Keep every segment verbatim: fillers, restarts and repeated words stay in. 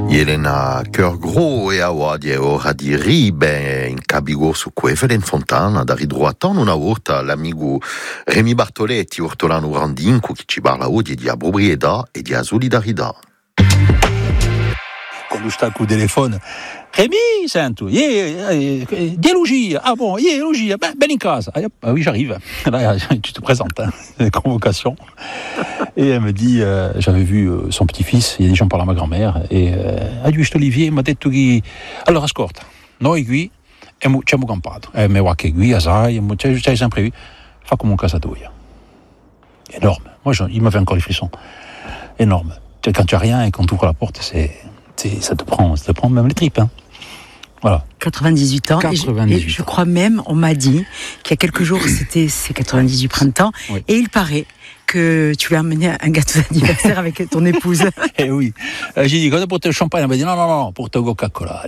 Elena Cœur Gros e aua di ora di ribe in cabigo su quevele in fontana da ridroatan una volta l'amigo Remi Bartoletti ortolano Randinco che ci parla oggi di proprietà e di solidarità. Quando sta col telefono, Remi, sento, yeah, dialogia, ah bon, yeah, dialogia, ben, ben in casa. Ah, ah oui, j'arrive. Là, tu te présentes, hein, convocation. Et elle me dit, euh, j'avais vu euh, son petit-fils, il y a des gens par là, ma grand-mère, et euh, ha visto Olivier, mi ha detto che, allora ascolta, noi qui ci abbiamo campato, e mi guarda qui, a sai, c'hai sempre vu, fa come un casatoia. Énorme. Moi, je, il m'a fait encore les frissons. Énorme. Quand tu as rien et qu'on t'ouvre la porte, c'est, c'est, ça te prend, ça te prend même les tripes, hein. Voilà. quatre-vingt-dix-huit ans. quatre-vingt-dix-huit et je, et je crois même, on m'a dit qu'il y a quelques jours, c'était ses quatre-vingt-dix-huit printemps, oui. Et il paraît que tu lui as amené un gâteau d'anniversaire avec ton épouse. Eh oui. Euh, j'ai dit, quand pour le champagne, elle m'a dit, non, non, non, pour ton Coca-Cola.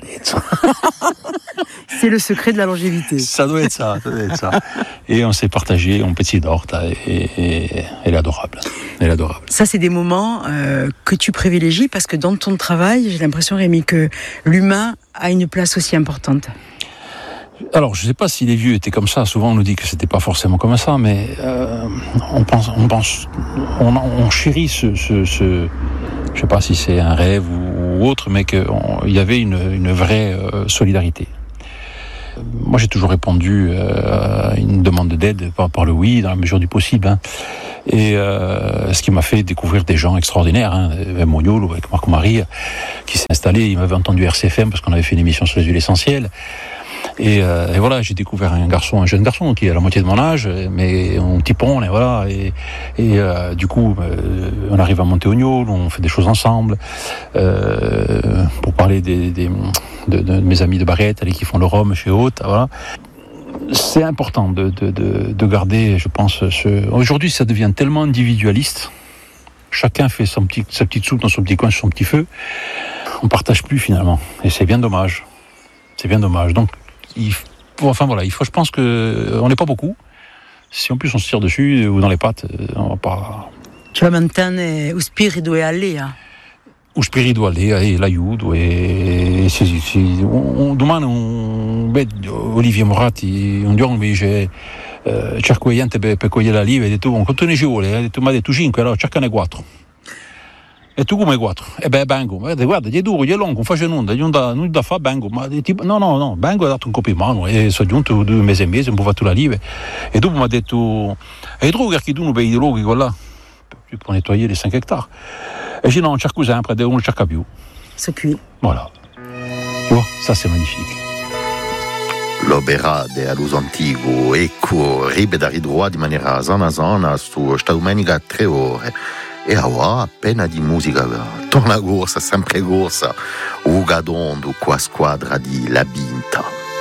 C'est le secret de la longévité. Ça doit être ça, ça doit être ça. Et on s'est partagé, on petit d'orte, et, et elle est adorable. Elle est adorable. Ça, c'est des moments euh, que tu privilégies parce que dans ton travail, j'ai l'impression, Rémi, que l'humain a une place aussi importante. Alors, je ne sais pas si les vieux étaient comme ça. Souvent, on nous dit que c'était pas forcément comme ça, mais euh, on pense, on pense, on, on chérit ce, ce, ce, je sais pas si c'est un rêve ou, ou autre, mais qu'il y avait une, une vraie euh, solidarité. Moi, j'ai toujours répondu euh, à une demande d'aide par, par le oui, dans la mesure du possible. Hein. Et euh, ce qui m'a fait découvrir des gens extraordinaires, hein, avec Moniol ou avec Marco Marie, qui s'est installé. Il m'avait entendu R C F M parce qu'on avait fait une émission sur les huiles essentielles. Et, euh, et voilà, j'ai découvert un garçon, un jeune garçon qui est à la moitié de mon âge, mais un petit pont, et voilà. Et, et euh, du coup, euh, on arrive à monter au Gnôle, on fait des choses ensemble. Euh, pour parler des, des, de, de mes amis de Barrette, qui font le rhum chez Haute, voilà. C'est important de, de, de, de garder, je pense, ce... Aujourd'hui, ça devient tellement individualiste. Chacun fait son petit, sa petite soupe dans son petit coin, sur son petit feu. On partage plus finalement, et c'est bien dommage. C'est bien dommage. Donc, il faut, enfin voilà, il faut, je pense que on n'est pas beaucoup. Si en plus on se tire dessus ou dans les pattes, on va pas. Tu vas maintenir où spirito doit aller. Où spirito doit aller, et l'aiuto e si si domani un bel Olivier Moratti un giorno mi dice cerco gente per per cogliere la live e detto quanto ne ci vuole, ha detto mi ha detto cinque, allora cercane quattro. E tu come quattro? E beh, vengo, guarda, guarda, gli è duro, gli è lungo, non faccio nulla, non da, non da fa, vengo, ma tipo, no, no, no, vengo e ho dato un colpo in mano, e sono giunto due mesi e mesi, un po' fatto la live, e dopo mi ha detto, e tu perché tu non vedi i loghi con là? Pour nettoyer les cinq hectares. E je dis non, cerco sempre, on ne cerca più. C'est cuit. Voilà. Tu vois, ça c'est magnifique. L'oberade all'uso antico, ecco, ribe da ridroa di maniera zona zona su sta domenica a tre ore. E ora appena di musica torna corsa, sempre corsa, Ugadondo qua squadra di La Binta.